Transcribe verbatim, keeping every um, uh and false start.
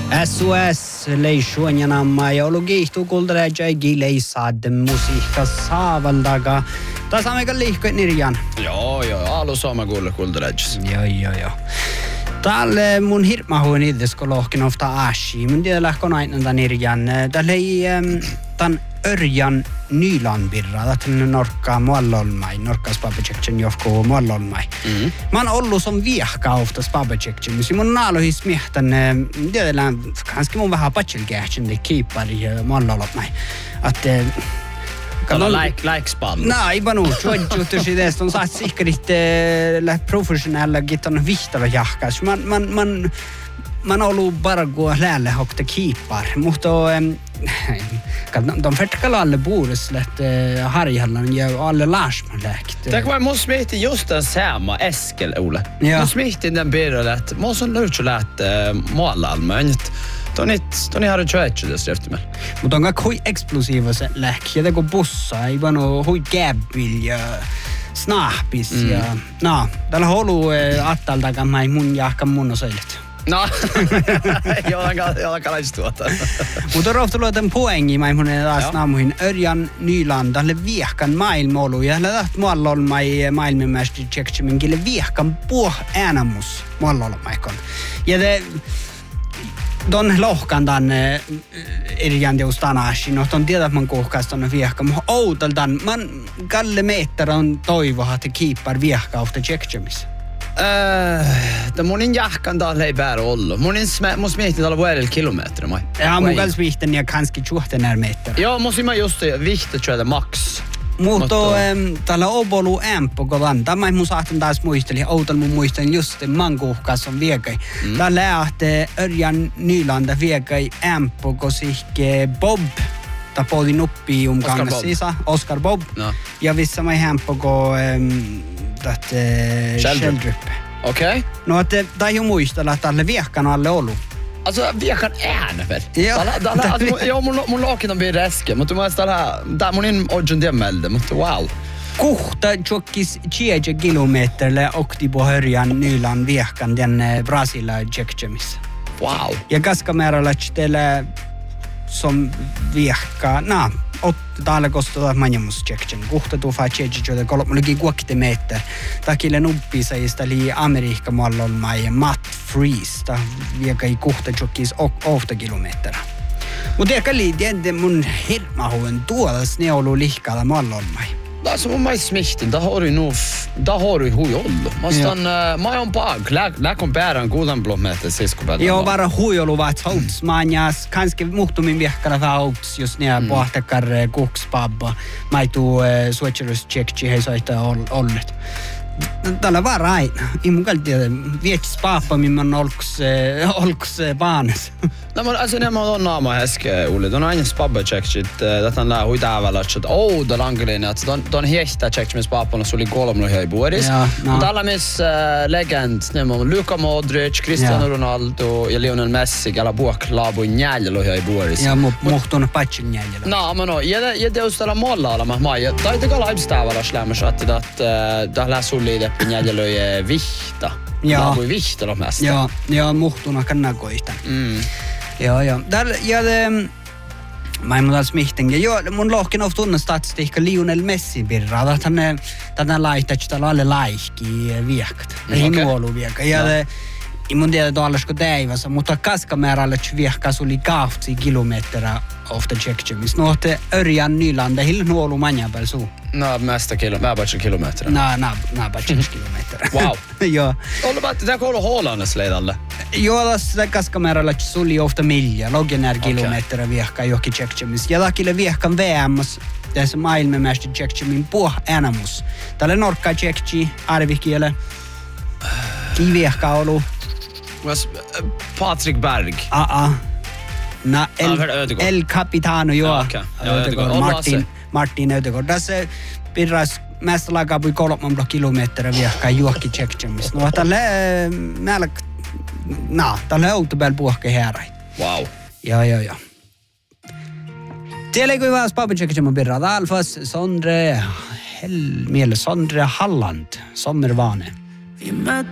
S O S leisuanjana ja ollut kiihtuu kultareja gilei saadde musiikka saavaldaga. Tässä on aika liikkoit nirjan. Joo, joo, alu sama kuulle kultarejas. Joo, joo, joo. Täällä mun hirmahuin itsesko lohkin ofta ashi. Mun tiedä lähkö aina tämän nirjan. Täällä ei tämän Örjan Nylandbirra, tämmöinen norkkaa muallolmai, norkkaa spabajeksen johkuu muallolmai. Mm-hmm. Mä oon ollut som viehka ofta spabajeksen, mutta mun naalohis miehtän, tiedellään, kanski mun vähän patselkähtsen te kiippari muallolmai. Että Kalla like like spann. Nej, bara nog. Jag tror ju det som sagt säkert lite professionella gitarr vihtala jahkas. Man man man man har ollut bara gå lälle hokta keepar. Mutta kan de förtkalla alle bores lätt Harjallan ja alle Larsman läkt. Det kan måste smita just den samma Eskel Ole. Ja. Måste smita in den birra lätt. Måste lurch lätt målalmönt. Toni toni har du tjuet det efter mig. Mutta on kaikki explosiiva se läk. Ja teko bussa, ei vaan hui gäbbil ja snahpis mm. ja no, tällä holu attaltakaan mai mun jahka mun osailet. No, joo, joo, kalais tuota. Mutta rohtu luotan poengi, mä mun taas naamuhin Örjan Nyland, tälle viehkan maailmolu, ja läht muallolmai maailmanmästi tseksimingille viehkan puh äänamus muallolmaikon. Ja te don lohkan tänne Örjan teustanashi, no ton tiedät man kuhkaista on viehkan, mutta outaltan, man kalle meetter on toivoa, että kiippar viehka ofta tseksimissa. Uh, det monin jahkan där lei bär olla. Monin smä måste smita alla väl kilometer mai. Ja, mun kanssa viihten ja kanski tjuhten är meter. Ja, måste man just vikta tror jag max. Mutta tällä obolu ämpö kodan. Tämä ei mun saatten taas muisteli. Outal mun muistelin just mankuhkas on viekai. Mm. Tää lähtee Örjan Nylanda viekai ämpö kosihke Bob. Tää poli nuppi um kangas sisä. Oscar Bob. No. Ja vissa mai ämpö ko tätä Sheldrup. Okej. No että tää ei muistella tälle viehkan alle ollut. Alltså viehkan ään väl. Ja. Tällä alltså jag mun mun lakin on bireske, mutta mä tällä där mun in origin demelde, mutta wow. Kuhta jokkis tjeje kilometrille oktibo Örjan Nyland viehkan den Brasila tjekchemis. Wow. Ja kaskameralla tele som viehka, na, otti täällä kostaa manjamus tjekchen. Kuhta tuu faa tjeje jote kolmulugi kuokte meter. Takille nuppisa istali Amerikka mallolmai Matt Freeze. Ta viekai kuhta jokkis ofta kilometrä. Mutta ehkä liitin mun hirmahuven tuodas neolu lihkalla mallolmai. Alltså mun mai smihtin, da har du nu da har du huijollu. Mastan mai on pag, lä lä comparan kuudan kilometer siskopäällä. Joo, vara huijollu vaat houts manjas, kanske muhtumin viehkana houts jos nää pohtakar kukspabba. Mai tuu switcherus checkchi hei soita ollet. Tällä vara aina. Ei mun kalti vietsis paappa, mimman olks olks baanes. No men alltså när man naama häske Olle, don aina spabba checkit, datan lää huitavalla chat. Oh, da langelin att don don hiehtä check med paappa suli kolmlo hei buoris. Mutta alla miss legend nämon Luka Modric, Cristiano Ronaldo ja Lionel Messi alla buok laabu njäljelo hei buoris. Ja muhtun patchin njäljelo. No, men no, ja ja deustella molla alla ma mai. Tai te kala ibstavalla slämmer att det da lää sulli det njäljelo je vihta. Ja, voi vihta lo mest. Ja, ja muhtuna kannakoita. Mm. Joo, joo. Täällä, ja mä en muuta smihten. Ja joo, mun lohkin on tunne statistiikka Lionel Messi birraa. Tänne, tänne laittaa, että täällä alle laikki viekkat. Ei nuolu viekka. Ja ei mun tiedä, että allesko teivassa, mutta kaskamäärällä, että viekka suli kahtsi kilometrä ofta tjekchemis. No, että Örjan Nyland, ei nuolu manja päällä suu. No, mesta kilo, mä batcha kilometrä. No, no, no, batcha kilometrä. Wow. Joo. Olla bat, det går hålannes leidalle. Joo, tässä kaskamäärällä suli ofta milja, logener kilometrä viehka johonkin tjekchemis. Ja takille viehkan V M:ssä tässä maailmanmästi tjekchemin puh äänamus. Tälle norkkaa tjekchi, arvikiele. Kiviehka olu. Was Patrik Berg. Aa. Na, El, El Capitano, joo. Ja, okay. Ödegård, Martin, Martin Ödegård. Tässä pirras mästä lakapui kolmanda kilometriä viehkaa juokki tjekchemis. No, tälle nälk, na, tälle autobel puhke häräi. Wow. Joo, joo, joo. Siellä ei kuin vaan spabbi tjekchemin pirraa. Alfas Sondre, hel, miele Sondre Halland, Sommervane.